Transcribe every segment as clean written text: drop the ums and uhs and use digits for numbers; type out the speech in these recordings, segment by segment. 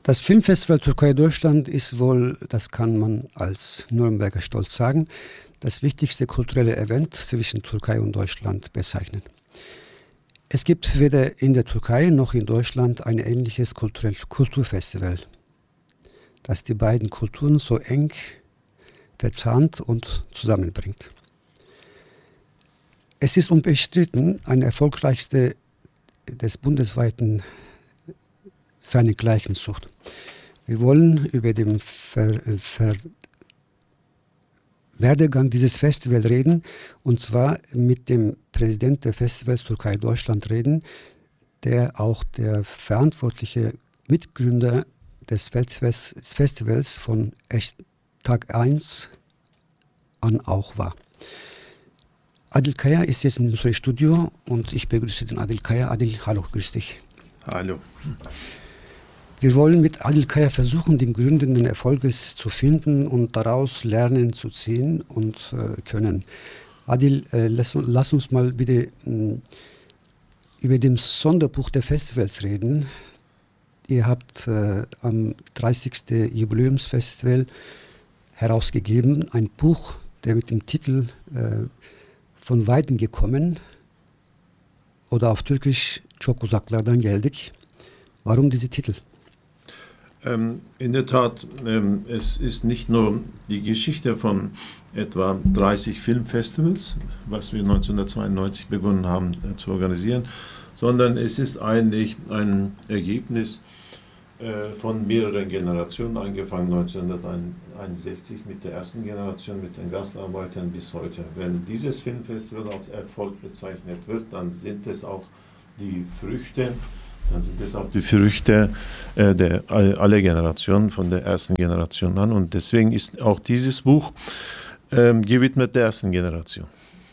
Das Filmfestival Türkei-Deutschland ist wohl, das kann man als Nürnberger stolz sagen, das wichtigste kulturelle Event zwischen Türkei und Deutschland bezeichnen. Es gibt weder in der Türkei noch in Deutschland ein ähnliches Kulturfestival, das die beiden Kulturen so eng verzahnt und zusammenbringt. Es ist unbestritten ein erfolgreichste des bundesweiten seinesgleichen sucht. Wir wollen über den Werdegang dieses Festivals reden, und zwar mit dem Präsidenten des Festivals Türkei-Deutschland reden, der auch der verantwortliche Mitgründer des Festivals von Tag 1 an auch war. Adil Kaya ist jetzt in unserem Studio und ich begrüße den Adil Kaya. Adil, hallo, grüß dich. Hallo. Wir wollen mit Adil Kaya versuchen, den Gründen des Erfolges zu finden und daraus Lernen zu ziehen und können. Adil, lass uns mal bitte über das Sonderbuch der Festivals reden. Ihr habt am 30. Jubiläumsfestival herausgegeben, ein Buch, der mit dem Titel Von Weiden gekommen oder auf Türkisch Çok uzaklardan geldik. Warum diese Titel? In der Tat, es ist nicht nur die Geschichte von etwa 30 Filmfestivals, was wir 1992 begonnen haben zu organisieren, sondern es ist eigentlich ein Ergebnis von mehreren Generationen, angefangen 1961 mit der ersten Generation, mit den Gastarbeitern bis heute. Wenn dieses Filmfestival als Erfolg bezeichnet wird, dann sind es auch die Früchte aller Generationen, von der ersten Generation an. Und deswegen ist auch dieses Buch gewidmet der ersten Generation.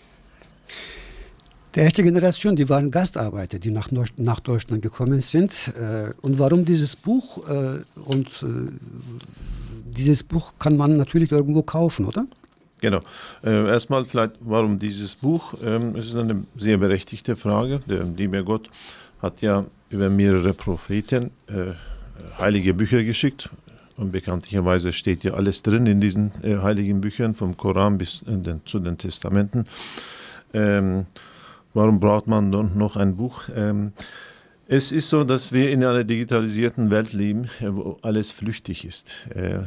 Der erste Generation, die waren Gastarbeiter, die nach Deutschland gekommen sind. Und warum dieses Buch? Dieses Buch kann man natürlich irgendwo kaufen, oder? Genau. Erstmal vielleicht, warum dieses Buch? Es ist eine sehr berechtigte Frage. Der liebe Gott hat ja über mehrere Propheten heilige Bücher geschickt. Und bekanntlicherweise steht ja alles drin in diesen heiligen Büchern, vom Koran bis zu den Testamenten. Warum braucht man noch ein Buch? Es ist so, dass wir in einer digitalisierten Welt leben, wo alles flüchtig ist.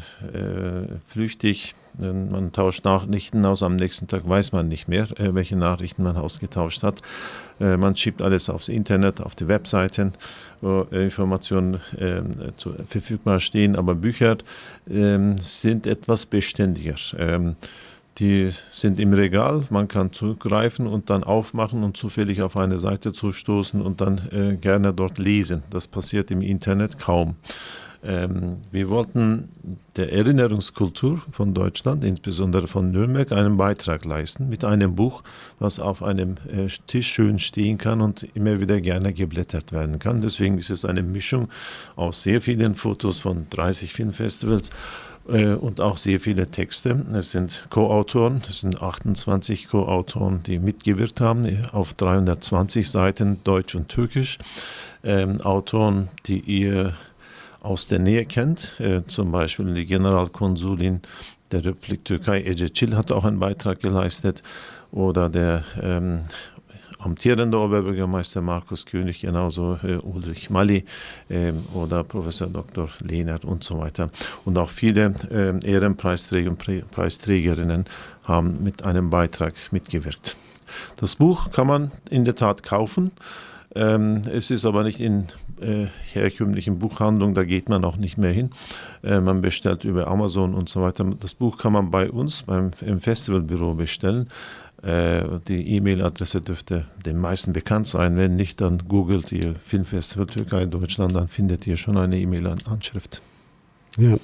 Flüchtig, man tauscht Nachrichten aus, am nächsten Tag weiß man nicht mehr, welche Nachrichten man ausgetauscht hat. Man schiebt alles aufs Internet, auf die Webseiten, wo Informationen verfügbar stehen, aber Bücher sind etwas beständiger. Die sind im Regal, man kann zugreifen und dann aufmachen und zufällig auf eine Seite zustoßen und dann gerne dort lesen. Das passiert im Internet kaum. Wir wollten der Erinnerungskultur von Deutschland, insbesondere von Nürnberg, einen Beitrag leisten mit einem Buch, was auf einem Tisch schön stehen kann und immer wieder gerne geblättert werden kann. Deswegen ist es eine Mischung aus sehr vielen Fotos von 30 Filmfestivals und auch sehr viele Texte. Es sind Co-Autoren, es sind 28 Co-Autoren, die mitgewirkt haben, auf 320 Seiten Deutsch und Türkisch. Autoren, die ihr aus der Nähe kennt, zum Beispiel die Generalkonsulin der Republik Türkei, Ece Çil, hat auch einen Beitrag geleistet, oder der amtierende Oberbürgermeister Markus König, genauso Ulrich Mali oder Professor Dr. Lehnert und so weiter. Und auch viele Ehrenpreisträger und Preisträgerinnen haben mit einem Beitrag mitgewirkt. Das Buch kann man in der Tat kaufen. Es ist aber nicht in herkömmlichen Buchhandlungen, da geht man auch nicht mehr hin. Man bestellt über Amazon und so weiter. Das Buch kann man bei uns im Festivalbüro bestellen. Die E-Mail-Adresse dürfte den meisten bekannt sein. Wenn nicht, dann googelt ihr Filmfestival Türkei Deutschland, dann findet ihr schon eine E-Mail-Anschrift. Ja.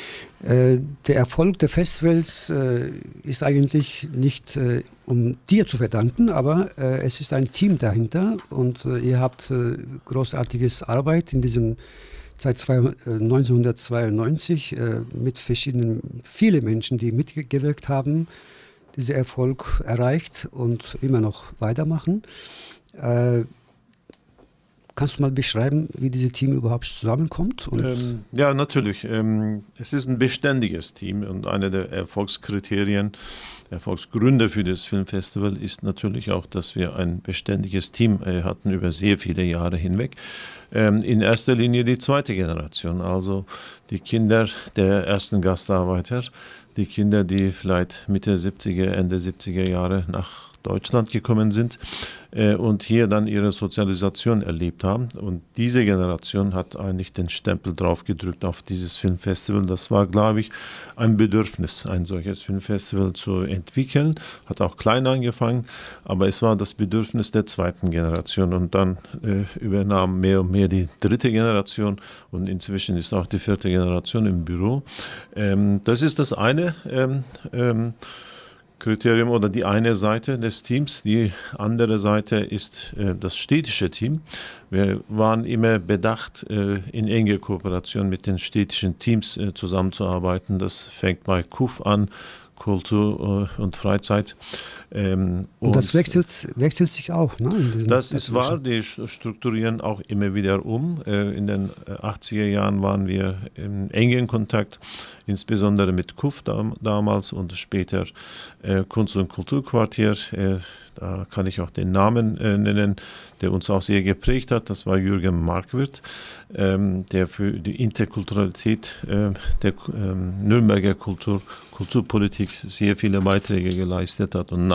Der Erfolg der Festivals ist eigentlich nicht um dir zu verdanken, aber es ist ein Team dahinter und ihr habt großartiges Arbeit in diesem seit 1992 mit viele Menschen, die mitgewirkt haben, diesen Erfolg erreicht und immer noch weitermachen. Kannst du mal beschreiben, wie dieses Team überhaupt zusammenkommt? Ja, natürlich. Es ist ein beständiges Team und einer der Erfolgsgründe für das Filmfestival ist natürlich auch, dass wir ein beständiges Team hatten über sehr viele Jahre hinweg. In erster Linie die zweite Generation, also die Kinder der ersten Gastarbeiter, die Kinder, die vielleicht Mitte 70er, Ende 70er Jahre nach Deutschland gekommen sind und hier dann ihre Sozialisation erlebt haben. Und diese Generation hat eigentlich den Stempel drauf gedrückt auf dieses Filmfestival. Das war, glaube ich, ein Bedürfnis, ein solches Filmfestival zu entwickeln. Hat auch klein angefangen, aber es war das Bedürfnis der zweiten Generation. Und dann übernahm mehr und mehr die dritte Generation und inzwischen ist auch die vierte Generation im Büro. Das ist das eine Kriterium oder die eine Seite des Teams. Die andere Seite ist das städtische Team. Wir waren immer bedacht, in enge Kooperation mit den städtischen Teams zusammenzuarbeiten. Das fängt bei KUF an, Kultur und Freizeit. Und das wechselt sich auch. Ne, das ist wahr, die strukturieren auch immer wieder um. In den 80er Jahren waren wir in engen Kontakt, insbesondere mit KUF damals und später Kunst- und Kulturquartier. Da kann ich auch den Namen nennen, der uns auch sehr geprägt hat. Das war Jürgen Markwirth, der für die Interkulturalität der Nürnberger Kulturpolitik sehr viele Beiträge geleistet hat und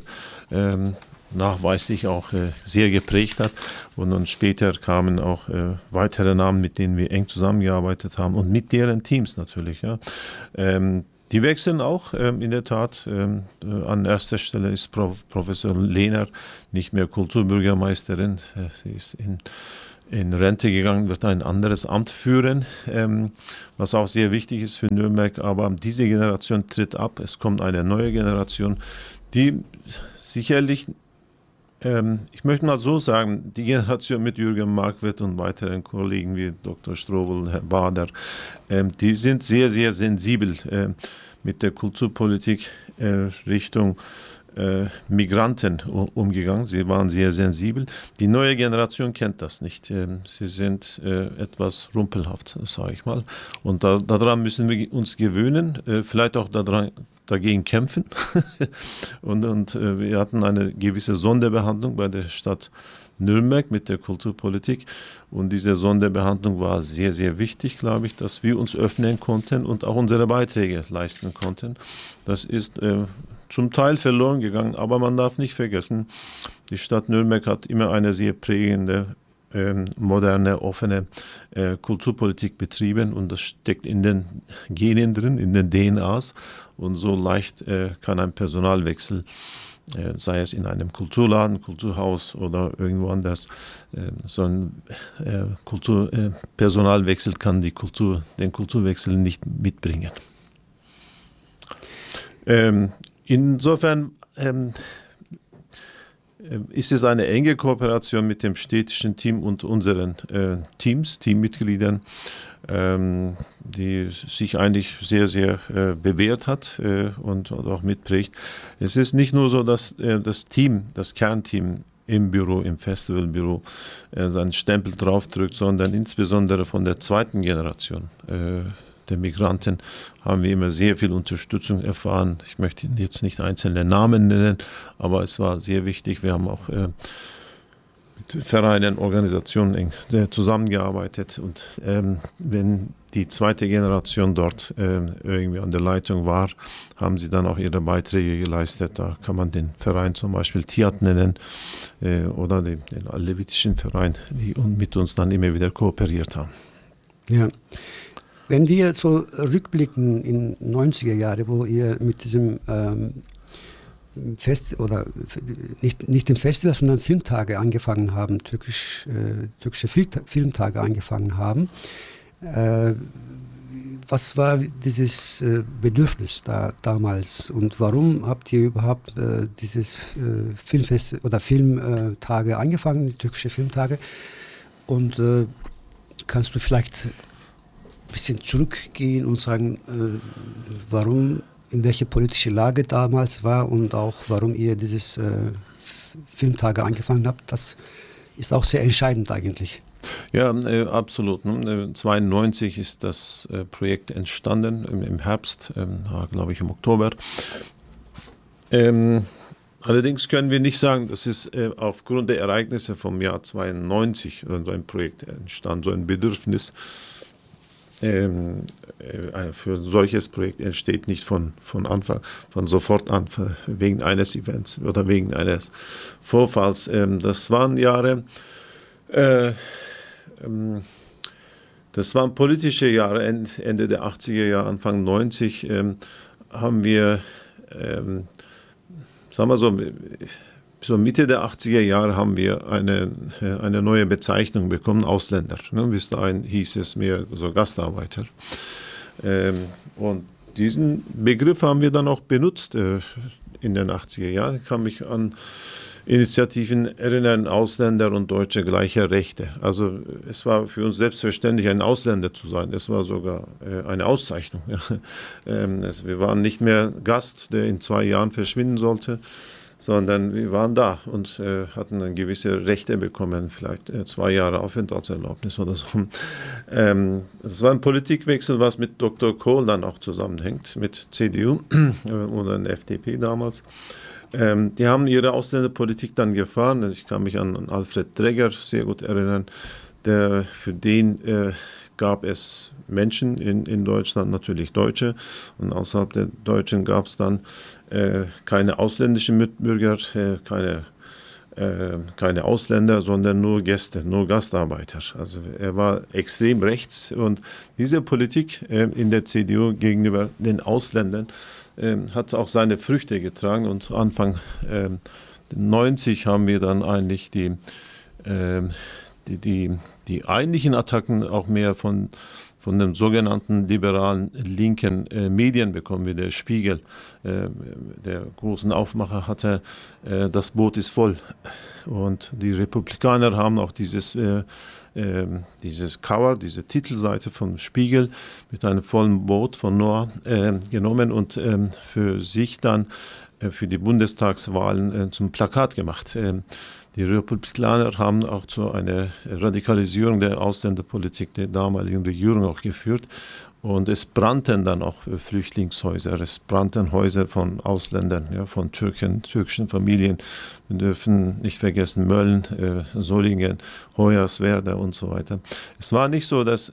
nachweislich auch sehr geprägt hat. Und dann später kamen auch weitere Namen, mit denen wir eng zusammengearbeitet haben und mit deren Teams natürlich. Ja. Die wechseln auch, in der Tat. An erster Stelle ist Professor Lehner nicht mehr Kulturbürgermeisterin. Sie ist in Rente gegangen, wird ein anderes Amt führen, was auch sehr wichtig ist für Nürnberg. Aber diese Generation tritt ab. Es kommt eine neue Generation, die sicherlich, ich möchte mal so sagen, die Generation mit Jürgen Markwirth und weiteren Kollegen wie Dr. Strobel, Herr Bader, die sind sehr, sehr sensibel mit der Kulturpolitik Richtung Migranten umgegangen. Sie waren sehr sensibel. Die neue Generation kennt das nicht. Sie sind etwas rumpelhaft, sage ich mal. Und daran müssen wir uns gewöhnen, vielleicht auch dagegen kämpfen. und wir hatten eine gewisse Sonderbehandlung bei der Stadt Nürnberg mit der Kulturpolitik. Und diese Sonderbehandlung war sehr, sehr wichtig, glaube ich, dass wir uns öffnen konnten und auch unsere Beiträge leisten konnten. Das ist zum Teil verloren gegangen, aber man darf nicht vergessen, die Stadt Nürnberg hat immer eine sehr prägende, moderne, offene Kulturpolitik betrieben und das steckt in den Genen drin, in den DNAs und so leicht kann ein Personalwechsel, sei es in einem Kulturladen, Kulturhaus oder irgendwo anders, so ein Personalwechsel kann den Kulturwechsel nicht mitbringen. Insofern ist es eine enge Kooperation mit dem städtischen Team und unseren Teammitgliedern, die sich eigentlich sehr, sehr bewährt hat und auch mitprägt. Es ist nicht nur so, dass das Kernteam im Büro, im Festivalbüro seinen Stempel draufdrückt, sondern insbesondere von der zweiten Generation der Migranten haben wir immer sehr viel Unterstützung erfahren. Ich möchte jetzt nicht einzelne Namen nennen, aber es war sehr wichtig. Wir haben auch mit Vereinen, Organisationen eng zusammengearbeitet und wenn die zweite Generation dort irgendwie an der Leitung war, haben sie dann auch ihre Beiträge geleistet. Da kann man den Verein zum Beispiel TIAT nennen oder den alevitischen Verein, die mit uns dann immer wieder kooperiert haben. Ja. Wenn wir so rückblicken in 90er Jahre, wo ihr mit diesem nicht dem Festival, sondern Filmtage angefangen haben, türkische Filmtage angefangen haben, was war dieses Bedürfnis damals und warum habt ihr überhaupt dieses Filmfest oder Filmtage angefangen, die türkische Filmtage? Und kannst du vielleicht ein bisschen zurückgehen und sagen, warum, in welche politische Lage damals war und auch warum ihr dieses Filmtage angefangen habt, das ist auch sehr entscheidend eigentlich. Ja, absolut. 1992 ist das Projekt entstanden, im Herbst, glaube ich im Oktober. Allerdings können wir nicht sagen, dass es aufgrund der Ereignisse vom Jahr 92 so ein Projekt entstand, so ein Bedürfnis für ein solches Projekt entsteht nicht von Anfang, von sofort an, wegen eines Events oder wegen eines Vorfalls. Das waren Jahre, das waren politische Jahre, Ende der 80er Jahre, Anfang 90 haben wir, sagen wir so Mitte der 80er Jahre haben wir eine neue Bezeichnung bekommen, Ausländer. Bis dahin hieß es mehr so Gastarbeiter. Und diesen Begriff haben wir dann auch benutzt in den 80er Jahren. Ich kann mich an Initiativen erinnern, Ausländer und Deutsche gleicher Rechte. Also es war für uns selbstverständlich, ein Ausländer zu sein. Es war sogar eine Auszeichnung. Wir waren nicht mehr Gast, der in 2 Jahren verschwinden sollte, sondern wir waren da und hatten dann gewisse Rechte bekommen, vielleicht 2 Jahre Aufenthaltserlaubnis oder so. Es war ein Politikwechsel, was mit Dr. Kohl dann auch zusammenhängt, mit CDU oder der FDP damals. Die haben ihre Ausländerpolitik dann gefahren. Ich kann mich an Alfred Dregger sehr gut erinnern. Für den gab es Menschen in Deutschland, natürlich Deutsche. Und außerhalb der Deutschen gab es dann keine ausländischen Mitbürger, keine Ausländer, sondern nur Gäste, nur Gastarbeiter. Also er war extrem rechts. Und diese Politik in der CDU gegenüber den Ausländern hat auch seine Früchte getragen und Anfang 90 haben wir dann eigentlich die eigentlichen Attacken auch mehr von den sogenannten liberalen linken Medien bekommen, wie der Spiegel, der großen Aufmacher hatte, das Boot ist voll. Und die Republikaner haben auch dieses Cover, diese Titelseite vom Spiegel mit einem vollen Boot von Noah genommen und für sich dann für die Bundestagswahlen zum Plakat gemacht. Die Republikaner haben auch zu einer Radikalisierung der Ausländerpolitik der damaligen Regierung auch geführt. Und es brannten dann auch Flüchtlingshäuser, es brannten Häuser von Ausländern, ja, von türkischen Familien. Wir dürfen nicht vergessen Mölln, Solingen, Hoyerswerda und so weiter. Es war nicht so, dass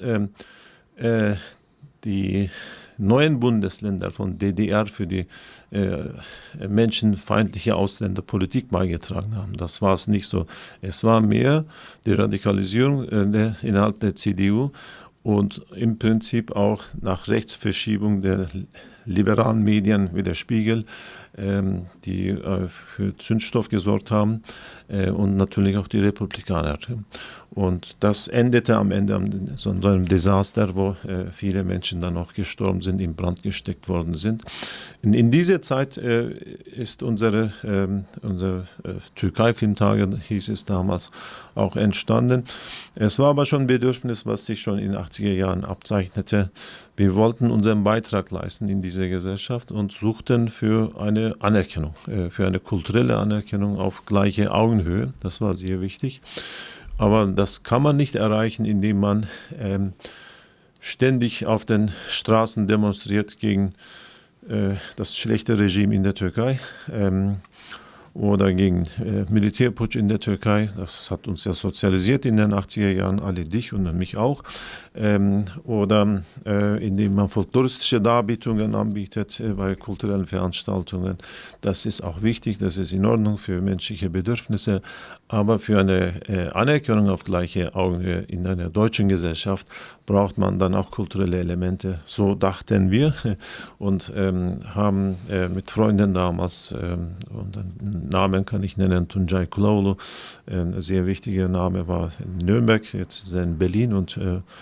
die neuen Bundesländer von DDR für die menschenfeindliche Ausländerpolitik beigetragen haben. Das war es nicht so. Es war mehr die Radikalisierung innerhalb der CDU und im Prinzip auch nach Rechtsverschiebung der liberalen Medien wie der Spiegel, die für Zündstoff gesorgt haben und natürlich auch die Republikaner. Und das endete am Ende an so einem Desaster, wo viele Menschen dann auch gestorben sind, in Brand gesteckt worden sind. In dieser Zeit ist unsere Türkei-Filmtage, hieß es damals, auch entstanden. Es war aber schon ein Bedürfnis, was sich schon in den 80er Jahren abzeichnete. Wir wollten unseren Beitrag leisten in dieser Gesellschaft und suchten für eine Anerkennung, für eine kulturelle Anerkennung auf gleiche Augenhöhe. Das war sehr wichtig. Aber das kann man nicht erreichen, indem man ständig auf den Straßen demonstriert gegen das schlechte Regime in der Türkei oder gegen Militärputsch in der Türkei. Das hat uns ja sozialisiert in den 80er Jahren, alle dich und mich auch. Oder indem man folkloristische Darbietungen anbietet bei kulturellen Veranstaltungen. Das ist auch wichtig, das ist in Ordnung für menschliche Bedürfnisse. Aber für eine Anerkennung auf gleiche Augenhöhe in einer deutschen Gesellschaft braucht man dann auch kulturelle Elemente. So dachten wir und haben mit Freunden damals, und einen Namen kann ich nennen, Tuncay Kulaulu, ein sehr wichtiger Name, war in Nürnberg, jetzt ist er in Berlin und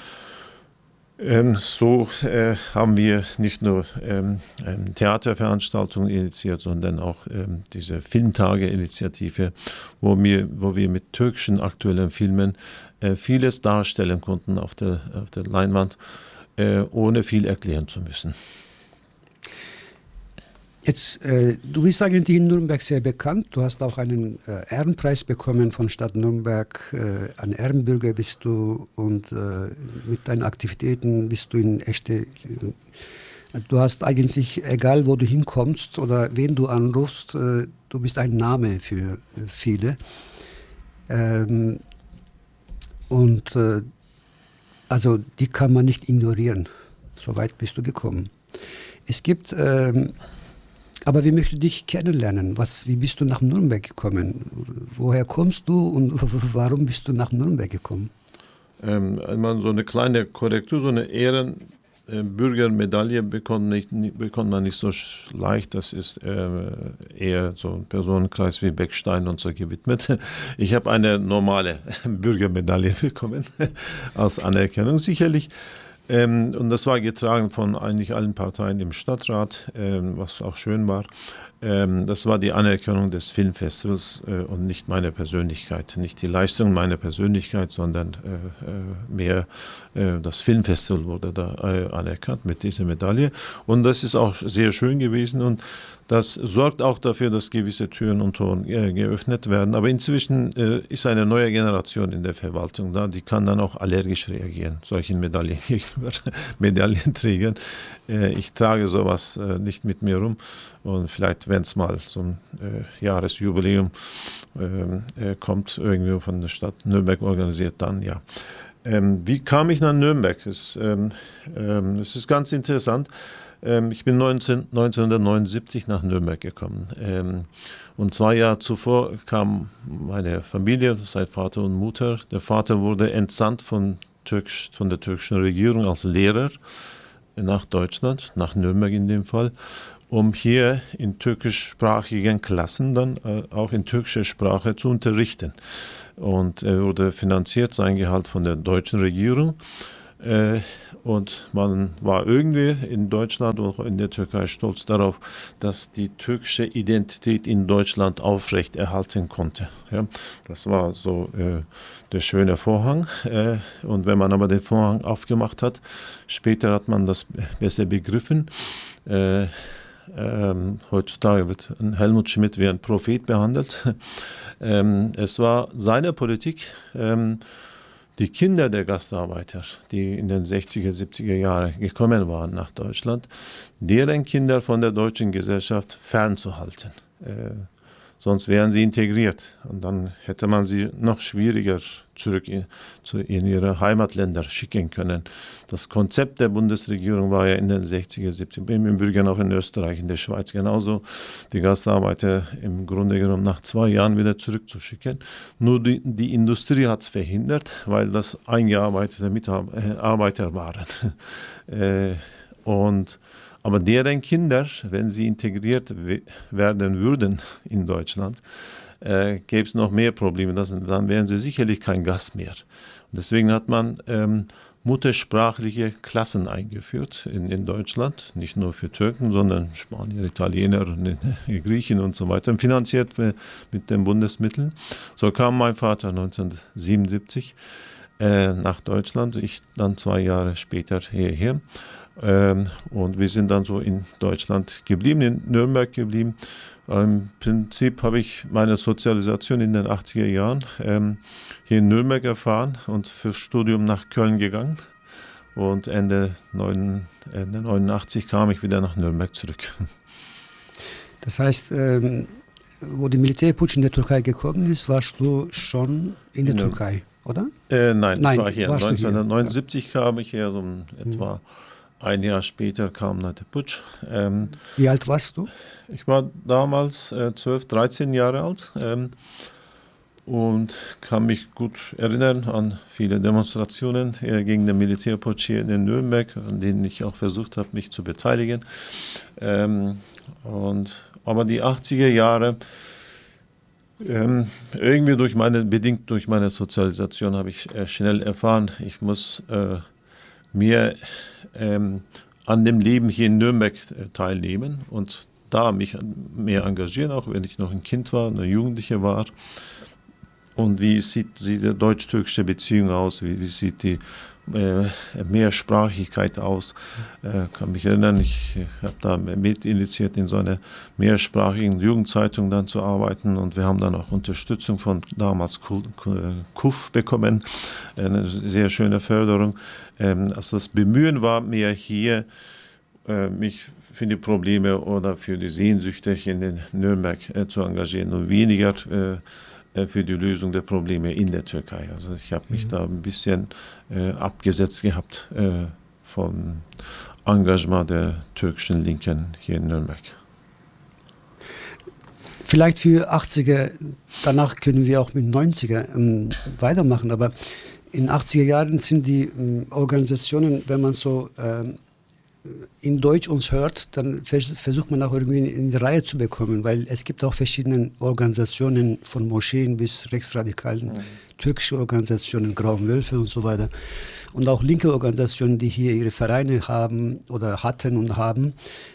so haben wir nicht nur Theaterveranstaltungen initiiert, sondern auch diese Filmtage-Initiative, wo wir mit türkischen aktuellen Filmen vieles darstellen konnten auf der Leinwand, ohne viel erklären zu müssen. Jetzt, du bist eigentlich in Nürnberg sehr bekannt. Du hast auch einen Ehrenpreis bekommen von Stadt Nürnberg. Ein Ehrenbürger bist du und mit deinen Aktivitäten bist du in echte. Du hast eigentlich, egal wo du hinkommst oder wen du anrufst, du bist ein Name für viele. Und also die kann man nicht ignorieren. So weit bist du gekommen. Es gibt, aber wir möchten dich kennenlernen. Wie bist du nach Nürnberg gekommen? Woher kommst du und warum bist du nach Nürnberg gekommen? Einmal so eine kleine Korrektur, so eine Ehrenbürgermedaille bekommt man nicht so leicht. Das ist eher so ein Personenkreis wie Beckstein und so gewidmet. Ich habe eine normale Bürgermedaille bekommen als Anerkennung sicherlich. Und das war getragen von eigentlich allen Parteien im Stadtrat, was auch schön war. Das war die Anerkennung des Filmfestivals und nicht meine Persönlichkeit, nicht die Leistung meiner Persönlichkeit, sondern mehr das Filmfestival wurde da anerkannt mit dieser Medaille. Und das ist auch sehr schön gewesen und das sorgt auch dafür, dass gewisse Türen und Toren geöffnet werden. Aber inzwischen ist eine neue Generation in der Verwaltung da, die kann dann auch allergisch reagieren, solchen Medaillen gegenüber, Medaillenträgern. Ich trage sowas nicht mit mir rum. Und vielleicht, wenn es mal zum Jahresjubiläum kommt, irgendwie von der Stadt Nürnberg organisiert, dann ja. Wie kam ich nach Nürnberg? Es ist ganz interessant. Ich bin 1979 nach Nürnberg gekommen. Und 2 Jahre zuvor kam meine Familie, das heißt Vater und Mutter. Der Vater wurde entsandt von der türkischen Regierung als Lehrer nach Deutschland, nach Nürnberg in dem Fall, um hier in türkischsprachigen Klassen dann auch in türkischer Sprache zu unterrichten. Und er wurde finanziert, sein Gehalt von der deutschen Regierung. Und man war irgendwie in Deutschland und auch in der Türkei stolz darauf, dass die türkische Identität in Deutschland aufrechterhalten konnte. Ja, das war so der schöne Vorhang. Und wenn man aber den Vorhang aufgemacht hat, später hat man das besser begriffen. Heutzutage wird Helmut Schmidt wie ein Prophet behandelt. Es war seine Politik, die Kinder der Gastarbeiter, die in den 60er, 70er Jahren gekommen waren nach Deutschland, deren Kinder von der deutschen Gesellschaft fernzuhalten. Sonst wären sie integriert und dann hätte man sie noch schwieriger zurück in ihre Heimatländer schicken können. Das Konzept der Bundesregierung war ja in den 60er, 70er, im Übrigen auch in Österreich, in der Schweiz genauso, die Gastarbeiter im Grunde genommen nach 2 Jahren wieder zurückzuschicken. Nur die Industrie hat es verhindert, weil das eingearbeitete Mitarbeiter waren. Aber deren Kinder, wenn sie integriert werden würden in Deutschland, gäbe es noch mehr Probleme. Dann wären sie sicherlich kein Gast mehr. Und deswegen hat man muttersprachliche Klassen eingeführt in Deutschland, nicht nur für Türken, sondern Spanier, Italiener, Griechen und so weiter, finanziert mit den Bundesmitteln. So kam mein Vater 1977 nach Deutschland, ich dann 2 Jahre später hierher. Und wir sind dann so in Deutschland geblieben, in Nürnberg geblieben. Im Prinzip habe ich meine Sozialisation in den 80er Jahren hier in Nürnberg erfahren und fürs Studium nach Köln gegangen. Und Ende 89 kam ich wieder nach Nürnberg zurück. Das heißt, wo die Militärputsch in der Türkei gekommen ist, warst du schon in der Türkei, oder? Nein, ich war hier. 1979 kam ich her, so etwa 1 Jahr später kam dann der Putsch. Wie alt warst du? Ich war damals 12, 13 Jahre alt und kann mich gut erinnern an viele Demonstrationen gegen den Militärputsch hier in Nürnberg, an denen ich auch versucht habe, mich zu beteiligen. Aber die 80er Jahre, irgendwie bedingt durch meine Sozialisation, habe ich schnell erfahren, ich muss mir an dem Leben hier in Nürnberg teilnehmen und da mich mehr engagieren, auch wenn ich noch ein Kind war, eine Jugendliche war. Und wie sieht die deutsch-türkische Beziehung aus? Wie sieht die Mehrsprachigkeit aus. Kann mich erinnern, ich habe da mit initiiert, in so einer mehrsprachigen Jugendzeitung dann zu arbeiten, und wir haben dann auch Unterstützung von damals KUF bekommen, eine sehr schöne Förderung. Also das Bemühen war mir hier, mich für die Probleme oder für die Sehnsüchte hier in Nürnberg zu engagieren und weniger für die Lösung der Probleme in der Türkei. Also ich habe mich da ein bisschen abgesetzt gehabt vom Engagement der türkischen Linken hier in Nürnberg. Vielleicht für 80er, danach können wir auch mit 90er weitermachen, aber in 80er Jahren sind die Organisationen, wenn man so in Deutsch uns hört, dann versucht man auch irgendwie in die Reihe zu bekommen, weil es gibt auch verschiedene Organisationen, von Moscheen bis rechtsradikalen, türkische Organisationen, Grauen Wölfe und so weiter. Und auch linke Organisationen, die hier ihre Vereine haben oder hatten und haben.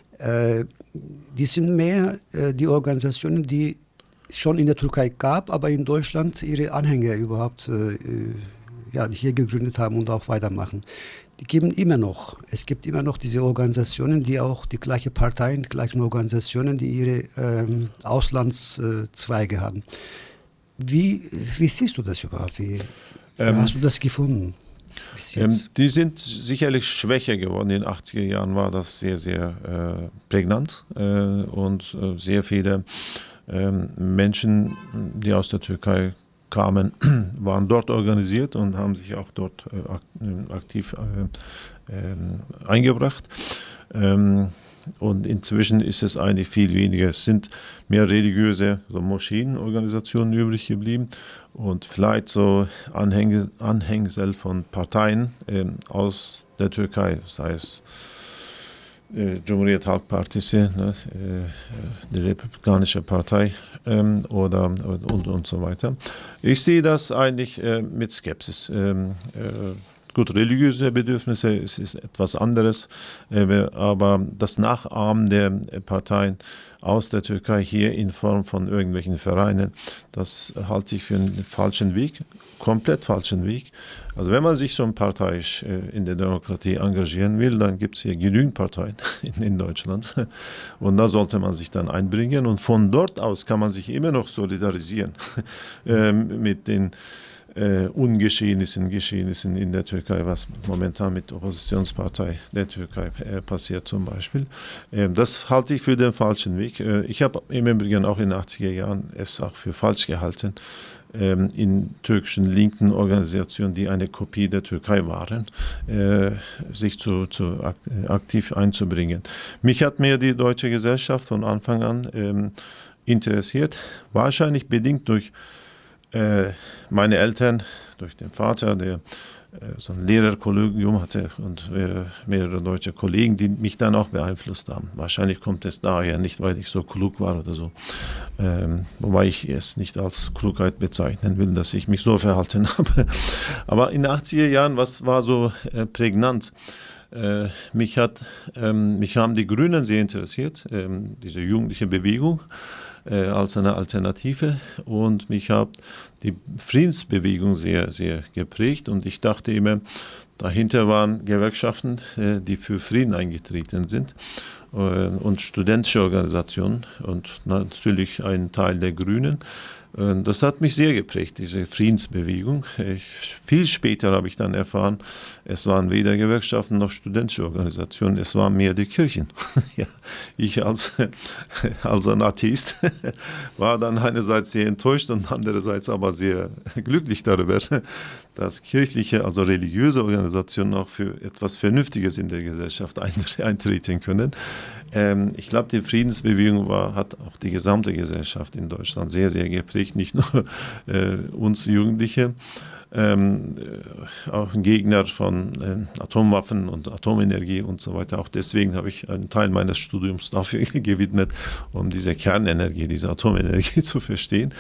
Die sind mehr die Organisationen, die es schon in der Türkei gab, aber in Deutschland ihre Anhänger überhaupt hier gegründet haben und auch weitermachen. Die geben immer noch. Es gibt immer noch diese Organisationen, die auch die gleichen Parteien, die gleichen Organisationen, die ihre Auslandszweige haben. Wie siehst du das überhaupt? Wie hast du das gefunden? Die sind sicherlich schwächer geworden. In den 80er Jahren war das sehr, sehr prägnant und sehr viele Menschen, die aus der Türkei kamen, waren dort organisiert und haben sich auch dort aktiv eingebracht. Und inzwischen ist es eigentlich viel weniger. Es sind mehr religiöse Moscheenorganisationen übrig geblieben und vielleicht so Anhängsel von Parteien aus der Türkei, sei es Cumhuriyet Halk Partisi, die Republikanische Partei und so weiter. Ich sehe das eigentlich mit Skepsis. Gut, religiöse Bedürfnisse ist etwas anderes, aber das Nachahmen der Parteien aus der Türkei hier in Form von irgendwelchen Vereinen, das halte ich für einen falschen Weg, komplett falschen Weg. Also wenn man sich schon parteiisch in der Demokratie engagieren will, dann gibt es hier genügend Parteien in Deutschland und da sollte man sich dann einbringen und von dort aus kann man sich immer noch solidarisieren mit den Geschehnissen in der Türkei, was momentan mit der Oppositionspartei der Türkei passiert zum Beispiel. Das halte ich für den falschen Weg. Ich habe im Übrigen auch in den 80er Jahren es auch für falsch gehalten, in türkischen linken Organisationen, die eine Kopie der Türkei waren, sich aktiv einzubringen. Mich hat mehr die deutsche Gesellschaft von Anfang an interessiert, wahrscheinlich bedingt durch meine Eltern, durch den Vater, der so ein Lehrerkollegium hatte und mehrere deutsche Kollegen, die mich dann auch beeinflusst haben. Wahrscheinlich kommt es daher, nicht weil ich so klug war oder so. Wobei ich es nicht als Klugheit bezeichnen will, dass ich mich so verhalten habe. Aber in den 80er Jahren, was war so prägnant? Mich haben die Grünen sehr interessiert, diese jugendliche Bewegung als eine Alternative, und mich hat die Friedensbewegung sehr, sehr geprägt, und ich dachte immer, dahinter waren Gewerkschaften, die für Frieden eingetreten sind, und studentische Organisationen und natürlich ein Teil der Grünen. Das hat mich sehr geprägt, diese Friedensbewegung. Viel später habe ich dann erfahren, es waren weder Gewerkschaften noch studentische Organisationen, es waren mehr die Kirchen. Ja, ich als ein Atheist war dann einerseits sehr enttäuscht und andererseits aber sehr glücklich darüber, dass kirchliche, also religiöse Organisationen auch für etwas Vernünftiges in der Gesellschaft eintreten können. Ich glaube, die Friedensbewegung hat auch die gesamte Gesellschaft in Deutschland sehr, sehr geprägt, nicht nur uns Jugendliche. Auch ein Gegner von Atomwaffen und Atomenergie und so weiter. Auch deswegen habe ich einen Teil meines Studiums dafür gewidmet, um diese Kernenergie, diese Atomenergie zu verstehen.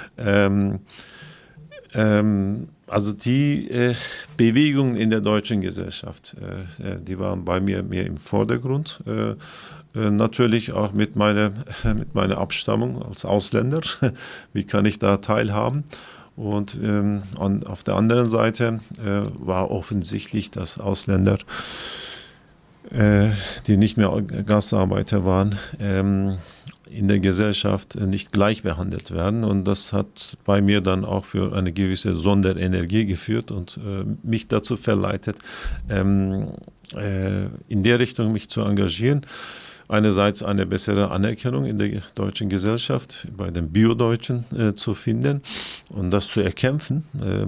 Also die Bewegungen in der deutschen Gesellschaft, die waren bei mir mehr im Vordergrund. Natürlich auch mit meiner Abstammung als Ausländer. Wie kann ich da teilhaben? Und auf der anderen Seite war offensichtlich, dass Ausländer, die nicht mehr Gastarbeiter waren, in der Gesellschaft nicht gleich behandelt werden. Und das hat bei mir dann auch für eine gewisse Sonderenergie geführt und mich dazu verleitet, in der Richtung mich zu engagieren. Einerseits eine bessere Anerkennung in der deutschen Gesellschaft, bei den Bio-Deutschen zu finden und das zu erkämpfen.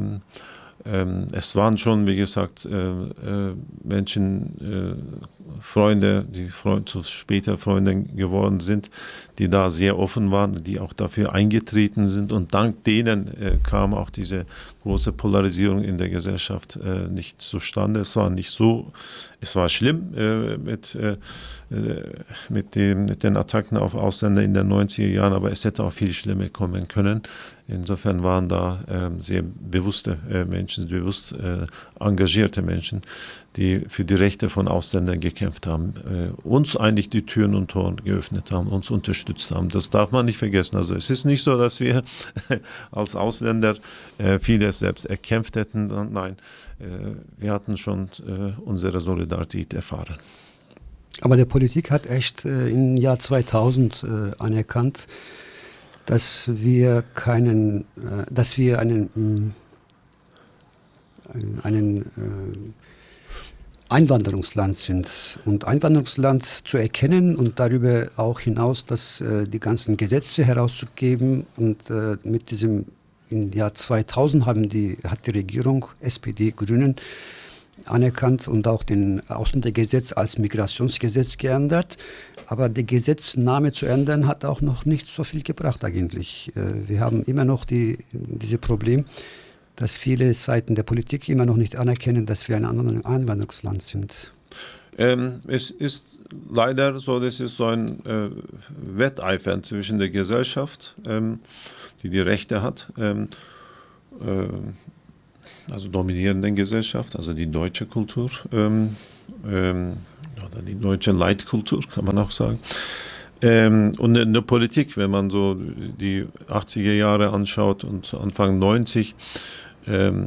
Es waren schon, wie gesagt, Menschen, Freunde, die zu später Freunde geworden sind, die da sehr offen waren, die auch dafür eingetreten sind. Und dank denen kam auch diese große Polarisierung in der Gesellschaft nicht zustande. Es war schlimm mit den Attacken auf Ausländer in den 90er Jahren, aber es hätte auch viel schlimmer kommen können. Insofern waren da sehr bewusste Menschen, bewusst engagierte Menschen, die für die Rechte von Ausländern gekämpft haben, uns eigentlich die Türen und Toren geöffnet haben, uns unterstützt haben. Das darf man nicht vergessen. Also es ist nicht so, dass wir als Ausländer vieles selbst erkämpft hätten. Nein, wir hatten schon unsere Solidarität erfahren. Aber die Politik hat echt im Jahr 2000 anerkannt, dass wir einen Einwanderungsland sind. Und Einwanderungsland zu erkennen und darüber auch hinaus, dass die ganzen Gesetze herauszugeben. Und mit diesem, im Jahr 2000 hat die Regierung, SPD, Grünen, anerkannt und auch den Ausländergesetz als Migrationsgesetz geändert. Aber der Gesetzname zu ändern, hat auch noch nicht so viel gebracht eigentlich. Wir haben immer noch dieses Problem, dass viele Seiten der Politik immer noch nicht anerkennen, dass wir ein anderes Einwanderungsland sind. Es ist leider so, dass es so ein Wetteifern zwischen der Gesellschaft, die Rechte hat, also dominierenden Gesellschaft, also die deutsche Kultur, oder die deutsche Leitkultur, kann man auch sagen. Und in der Politik, wenn man so die 80er Jahre anschaut und Anfang 90,